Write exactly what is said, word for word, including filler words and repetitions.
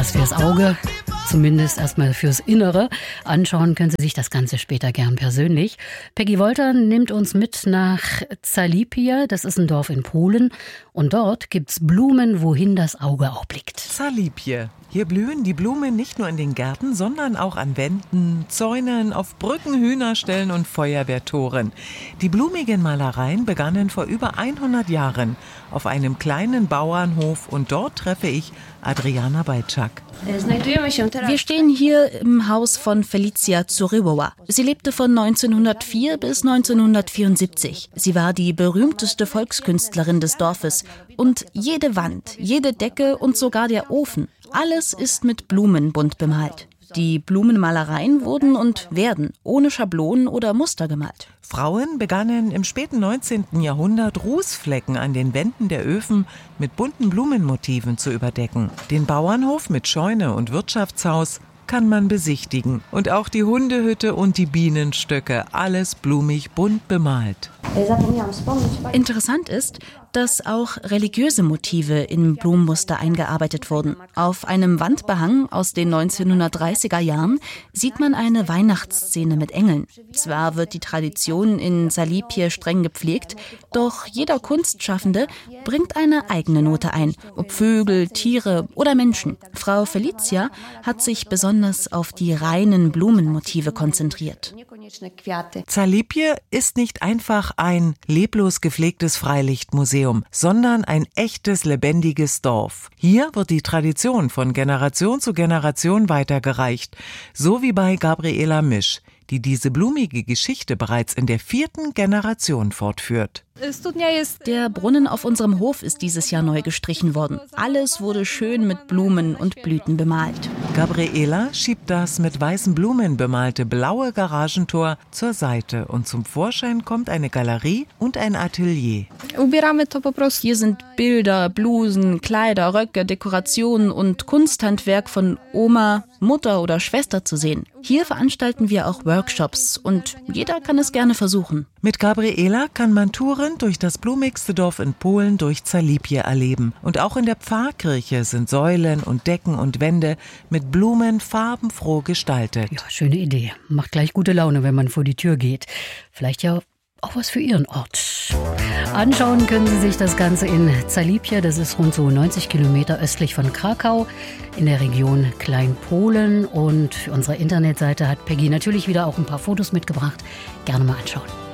Was fürs Auge, zumindest erstmal fürs Innere. Anschauen können Sie sich das Ganze später gern persönlich. Peggy Wolter nimmt uns mit nach Zalipie, das ist ein Dorf in Polen. Und dort gibt's Blumen, wohin das Auge auch blickt. Zalipie. Hier blühen die Blumen nicht nur in den Gärten, sondern auch an Wänden, Zäunen, auf Brücken, Hühnerställen und Feuerwehrtoren. Die blumigen Malereien begannen vor über hundert Jahren auf einem kleinen Bauernhof und dort treffe ich Adriana Bajczak. Wir stehen hier im Haus von Felicia Zurywowa. Sie lebte von neunzehnhundertvier bis neunzehnhundertvierundsiebzig. Sie war die berühmteste Volkskünstlerin des Dorfes. Und jede Wand, jede Decke und sogar der Ofen, alles ist mit Blumen bunt bemalt. Die Blumenmalereien wurden und werden ohne Schablonen oder Muster gemalt. Frauen begannen im späten neunzehnten Jahrhundert Rußflecken an den Wänden der Öfen mit bunten Blumenmotiven zu überdecken. Den Bauernhof mit Scheune und Wirtschaftshaus kann man besichtigen. Und auch die Hundehütte und die Bienenstöcke, alles blumig bunt bemalt. Interessant ist, dass auch religiöse Motive in Blumenmuster eingearbeitet wurden. Auf einem Wandbehang aus den neunzehnhundertdreißiger Jahren sieht man eine Weihnachtsszene mit Engeln. Zwar wird die Tradition in Zalipie streng gepflegt, doch jeder Kunstschaffende bringt eine eigene Note ein, ob Vögel, Tiere oder Menschen. Frau Felicia hat sich besonders auf die reinen Blumenmotive konzentriert. Zalipie ist nicht einfach ein leblos gepflegtes Freilichtmuseum, sondern ein echtes, lebendiges Dorf. Hier wird die Tradition von Generation zu Generation weitergereicht, so wie bei Gabriela Misch, die diese blumige Geschichte bereits in der vierten Generation fortführt. Der Brunnen auf unserem Hof ist dieses Jahr neu gestrichen worden. Alles wurde schön mit Blumen und Blüten bemalt. Gabriela schiebt das mit weißen Blumen bemalte blaue Garagentor zur Seite und zum Vorschein kommt eine Galerie und ein Atelier. Hier sind Bilder, Blusen, Kleider, Röcke, Dekorationen und Kunsthandwerk von Oma, Mutter oder Schwester zu sehen. Hier veranstalten wir auch Workshops und jeder kann es gerne versuchen. Mit Gabriela kann man Touren durch das blumigste Dorf in Polen durch Zalipie erleben. Und auch in der Pfarrkirche sind Säulen und Decken und Wände mit Blumen farbenfroh gestaltet. Ja, schöne Idee. Macht gleich gute Laune, wenn man vor die Tür geht. Vielleicht ja auch was für Ihren Ort. Anschauen können Sie sich das Ganze in Zalipie, das ist rund so neunzig Kilometer östlich von Krakau in der Region Kleinpolen. Und für unsere Internetseite hat Peggy natürlich wieder auch ein paar Fotos mitgebracht. Gerne mal anschauen.